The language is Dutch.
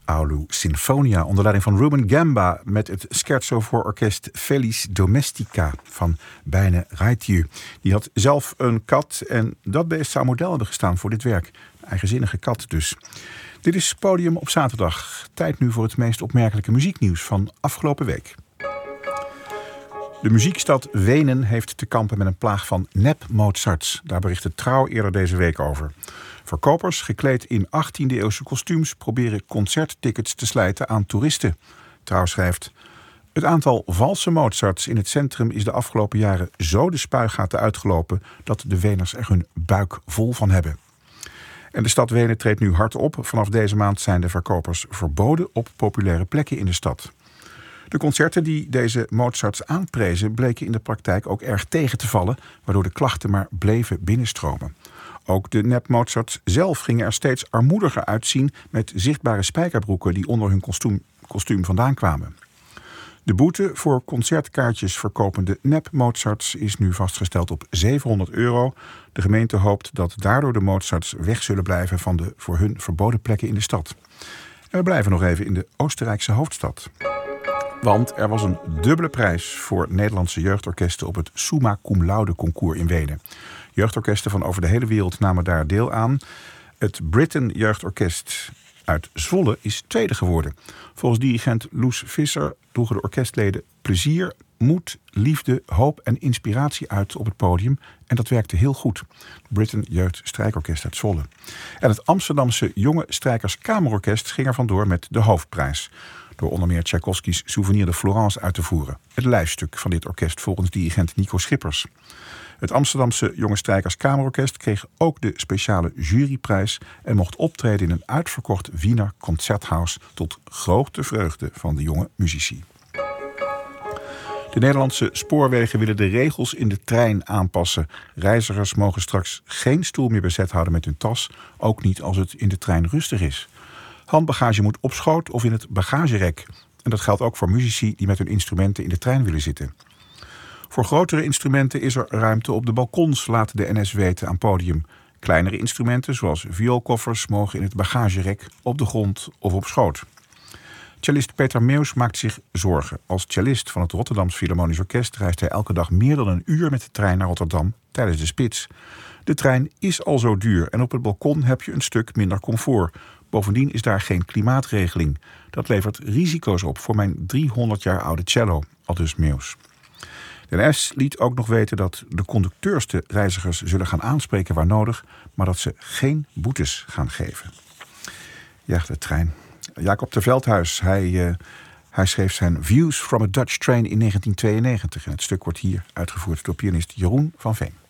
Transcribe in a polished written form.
Aulu Sinfonia onder leiding van Ruben Gamba met het scherzo voor orkest Felis Domestica van Bijne Raithieu. Die had zelf een kat en dat beest zou model hebben gestaan voor dit werk. Een eigenzinnige kat dus. Dit is Podium op zaterdag. Tijd nu voor het meest opmerkelijke muzieknieuws van afgelopen week. De muziekstad Wenen heeft te kampen met een plaag van nep-Mozarts. Daar berichtte Trouw eerder deze week over. Verkopers, gekleed in 18e-eeuwse kostuums, proberen concerttickets te slijten aan toeristen. Trouw schrijft: het aantal valse Mozarts in het centrum is de afgelopen jaren zo de spuigaten uitgelopen dat de Weners er hun buik vol van hebben. En de stad Wenen treedt nu hard op. Vanaf deze maand zijn de verkopers verboden op populaire plekken in de stad. De concerten die deze Mozarts aanprezen bleken in de praktijk ook erg tegen te vallen, waardoor de klachten maar bleven binnenstromen. Ook de nep-Mozarts zelf gingen er steeds armoediger uitzien met zichtbare spijkerbroeken die onder hun kostuum vandaan kwamen. De boete voor concertkaartjes verkopende nep-Mozarts is nu vastgesteld op €700. De gemeente hoopt dat daardoor de Mozarts weg zullen blijven van de voor hun verboden plekken in de stad. En we blijven nog even in de Oostenrijkse hoofdstad. Want er was een dubbele prijs voor Nederlandse jeugdorkesten op het Summa Cum Laude concours in Wenen. Jeugdorkesten van over de hele wereld namen daar deel aan. Het Britten Jeugdorkest uit Zwolle is tweede geworden. Volgens dirigent Loes Visser droegen de orkestleden plezier, moed, liefde, hoop en inspiratie uit op het podium. En dat werkte heel goed. Britten Jeugd Strijkorkest uit Zwolle. En het Amsterdamse Jonge Strijkers Kamerorkest ging er vandoor met de hoofdprijs. Door onder meer Tchaikovskys Souvenir de Florence uit te voeren. Het lijfstuk van dit orkest volgens dirigent Nico Schippers. Het Amsterdamse Jonge Strijkers Kamerorkest kreeg ook de speciale juryprijs en mocht optreden in een uitverkocht Wiener Concerthaus tot grote vreugde van de jonge muzici. De Nederlandse spoorwegen willen de regels in de trein aanpassen. Reizigers mogen straks geen stoel meer bezet houden met hun tas, ook niet als het in de trein rustig is. Handbagage moet op schoot of in het bagagerek. En dat geldt ook voor muzici die met hun instrumenten in de trein willen zitten. Voor grotere instrumenten is er ruimte op de balkons, laat de NS weten aan Podium. Kleinere instrumenten, zoals vioolkoffers, mogen in het bagagerek, op de grond of op schoot. Cellist Peter Meus maakt zich zorgen. Als cellist van het Rotterdams Philharmonisch Orkest reist hij elke dag meer dan een uur met de trein naar Rotterdam tijdens de spits. De trein is al zo duur en op het balkon heb je een stuk minder comfort. Bovendien is daar geen klimaatregeling. Dat levert risico's op voor mijn 300 jaar oude cello, aldus Meus. De NS liet ook nog weten dat de conducteurs de reizigers zullen gaan aanspreken waar nodig, maar dat ze geen boetes gaan geven. Ja, de trein. Jacob ter Veldhuis, hij schreef zijn Views from a Dutch Train in 1992. En het stuk wordt hier uitgevoerd door pianist Jeroen van Veen.